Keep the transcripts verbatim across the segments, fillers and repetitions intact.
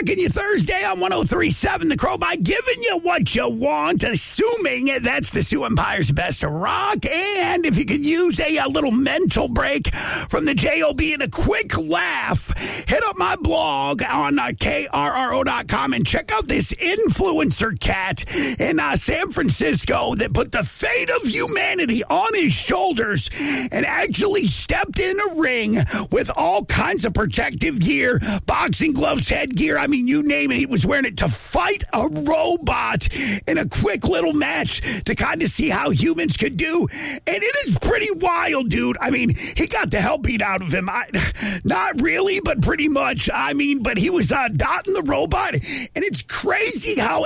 rocking you Thursday on one oh three point seven The Crow by giving you what you want, assuming that's the Sioux Empire's best of rock. And if you could use a, a little mental break from the J O B and a quick laugh, hit up my blog on uh, K R R O dot com and check out this influencer cat in uh, San Francisco that put the fate of humanity on his shoulders and actually stepped in a ring with all kinds of protective gear, boxing gloves, headgear. I mean, you name it. He was wearing it to fight a robot in a quick little match to kind of see how humans could do. And it is pretty wild, dude. I mean, he got the hell beat out of him. I, not really, but pretty much. I mean, but he was uh, dotting the robot. And it's crazy how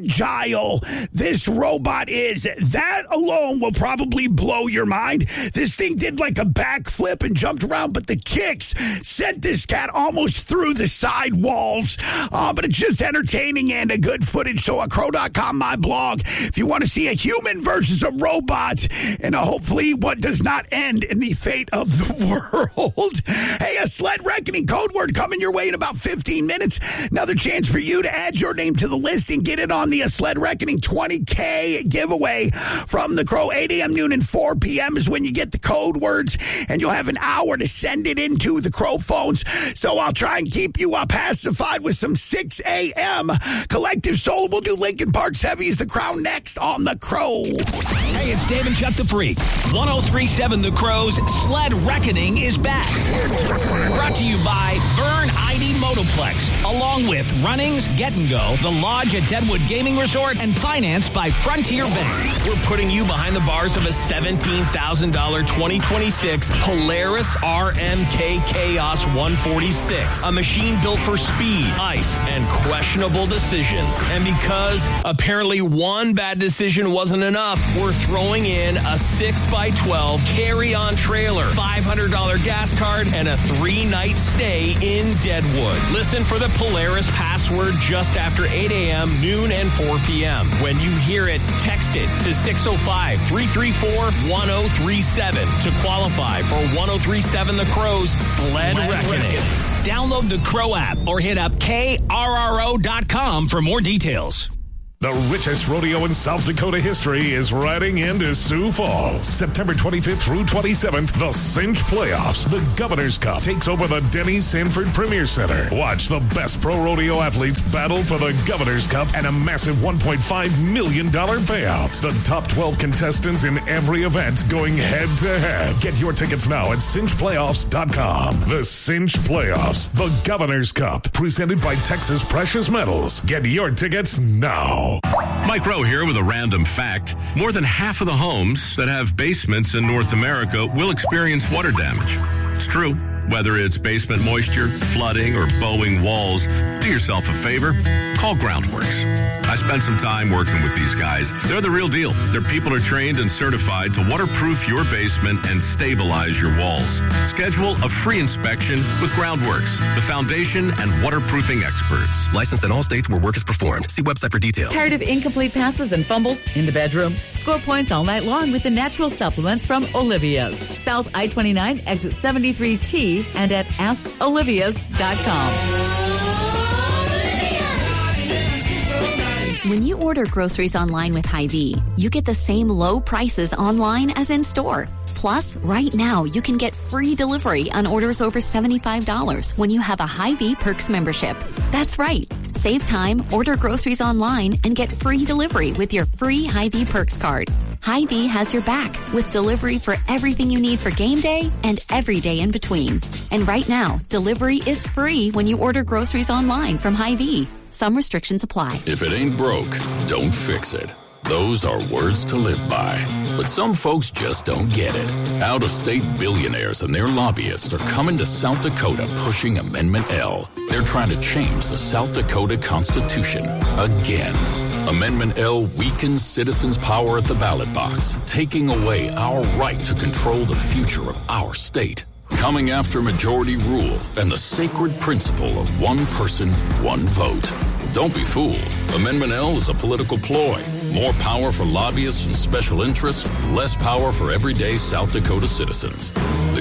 agile this robot is. That alone will probably blow your mind. This thing did like a backflip and jumped around, but the kicks sent this cat almost through the side walls. Uh, but it's just entertaining and a good footage. So, uh, crow dot com, my blog, if you want to see a human versus a robot, and uh, hopefully what does not end in the fate of the world. Hey, a Sled Reckoning code word coming your way in about fifteen minutes. Another chance for you to add your name to the list and get it on the uh, Sled Reckoning twenty K giveaway from the Crow. eight a.m., noon, and four p.m. is when you get the code words, and you'll have an hour to send it into the Crow phones. So I'll try and keep you uh, pacified with some six a.m. Collective Soul. We'll do Linkin Park's Heavy is the Crown next on the Crow. Hey, it's Dave and Chuck the Freak. one oh three point seven The Crow's Sled Reckoning is back. Brought to you by Vern I D Motoplex, along with Runnings, Get and Go, The Lodge at Deadwood Gaming Resort, and financed by Frontier Bank. We're putting you behind the bars of a seventeen thousand dollars twenty twenty-six Polaris R M K Chaos one forty-six, a machine built for speed, ice, and questionable decisions. And because apparently one bad decision wasn't enough, we're throwing in a six by twelve carry-on trailer, five hundred dollars gas card, and a three-night stay in Deadwood. Listen for the Polaris password just after eight a.m., noon, and four p.m. When you hear it, text it to six oh five, three three four, one oh three seven to qualify for one oh three point seven The Crow's Sled, Sled Reckoning. Reckoning. Download the Crow app or hit up K R R O dot com for more details. The richest rodeo in South Dakota history is riding into Sioux Falls. September twenty-fifth through twenty-seventh, the Cinch Playoffs. The Governor's Cup takes over the Denny Sanford Premier Center. Watch the best pro rodeo athletes battle for the Governor's Cup and a massive one point five million dollars payout. The top twelve contestants in every event going head-to-head. Get your tickets now at cinch playoffs dot com. The Cinch Playoffs, the Governor's Cup, presented by Texas Precious Metals. Get your tickets now. Mike Rowe here with a random fact. More than half of the homes that have basements in North America will experience water damage. It's true. Whether it's basement moisture, flooding, or bowing walls, do yourself a favor. Call Groundworks. I spent some time working with these guys. They're the real deal. Their people are trained and certified to waterproof your basement and stabilize your walls. Schedule a free inspection with Groundworks, the foundation and waterproofing experts. Licensed in all states where work is performed. See website for details. Tired of incomplete passes and fumbles in the bedroom? Score points all night long with the natural supplements from Olivia's. South I twenty-nine, exit seventy-three T, and at ask olivias dot com. When you order groceries online with Hy-Vee, you get the same low prices online as in store. Plus, right now, you can get free delivery on orders over seventy-five dollars when you have a Hy-Vee Perks membership. That's right. Save time, order groceries online, and get free delivery with your free Hy-Vee Perks card. Hy-Vee has your back with delivery for everything you need for game day and every day in between. And right now, delivery is free when you order groceries online from Hy-Vee. Some restrictions apply. If it ain't broke, don't fix it. Those are words to live by. But some folks just don't get it. Out-of-state billionaires and their lobbyists are coming to South Dakota pushing Amendment L. They're trying to change the South Dakota Constitution again. Amendment L weakens citizens' power at the ballot box, taking away our right to control the future of our state. Coming after majority rule and the sacred principle of one person, one vote. Don't be fooled. Amendment L is a political ploy. More power for lobbyists and special interests, less power for everyday South Dakota citizens. The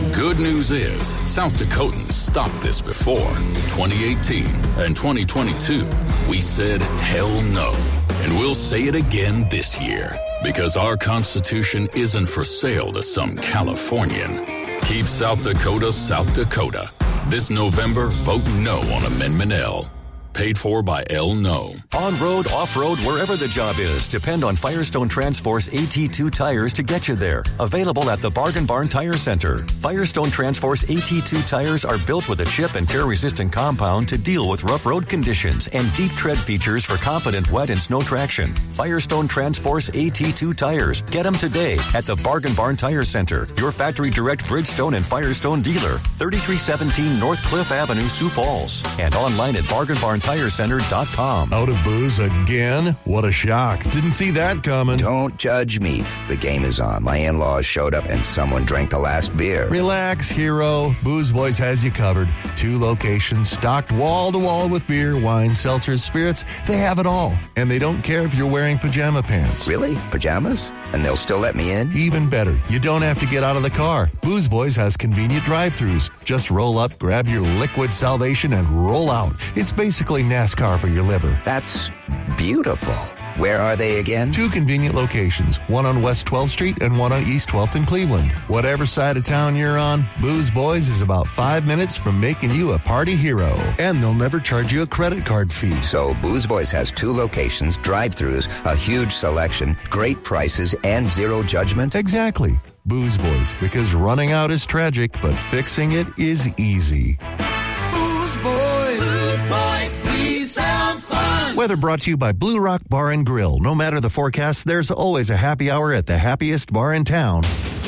The good news is, South Dakotans stopped this before. twenty eighteen and twenty twenty-two, we said hell no. And we'll say it again this year, because our Constitution isn't for sale to some Californian. Keep South Dakota, South Dakota. This November, vote no on Amendment L. Paid for by L No. On-road, off-road, wherever the job is, depend on Firestone Transforce A T two tires to get you there. Available at the Bargain Barn Tire Center. Firestone Transforce A T two tires are built with a chip and tear-resistant compound to deal with rough road conditions and deep tread features for confident wet and snow traction. Firestone Transforce A T two tires. Get them today at the Bargain Barn Tire Center, your factory direct Bridgestone and Firestone dealer, thirty-three seventeen North Cliff Avenue, Sioux Falls, and online at bargain barn tire center dot com. Out of booze again? What a shock. Didn't see that coming. Don't judge me. The game is on. My in-laws showed up and someone drank the last beer. Relax, hero. Booze Boys has you covered. Two locations stocked wall to wall with beer, wine, seltzers, spirits. They have it all. And they don't care if you're wearing pajama pants. Really? Pajamas? And they'll still let me in? Even better. You don't have to get out of the car. Booze Boys has convenient drive-thrus. Just roll up, grab your liquid salvation, and roll out. It's basically NASCAR for your liver. That's beautiful. Where are they again? Two convenient locations, one on West twelfth Street and one on East twelfth in Cleveland. Whatever side of town you're on, Booze Boys is about five minutes from making you a party hero. And they'll never charge you a credit card fee. So Booze Boys has two locations, drive-thrus, a huge selection, great prices, and zero judgment? Exactly. Booze Boys, because running out is tragic, but fixing it is easy. Booze Boys! Booze Boys, we sound fun! Weather brought to you by Blue Rock Bar and Grill. No matter the forecast, there's always a happy hour at the happiest bar in town.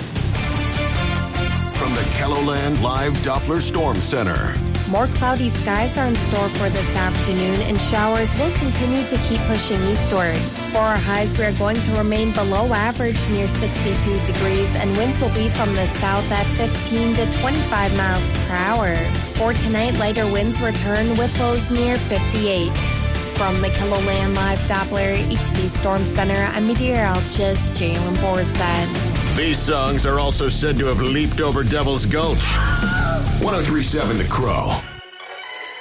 From the KELOLAND Live Doppler Storm Center. More cloudy skies are in store for this afternoon, and showers will continue to keep pushing eastward. For our highs, we are going to remain below average near sixty-two degrees, and winds will be from the south at fifteen to twenty-five miles per hour. For tonight, lighter winds return with lows near fifty-eight. From the KELOLAND Live Doppler H D Storm Center, I'm meteorologist Jalen Borstad. These songs are also said to have leaped over Devil's Gulch. one oh three point seven The Crow.